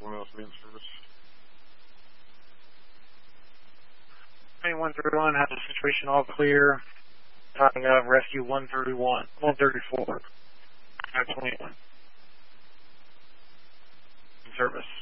Everyone else be in service. 2131 has the situation all clear. Talking of rescue 134. 521. In service.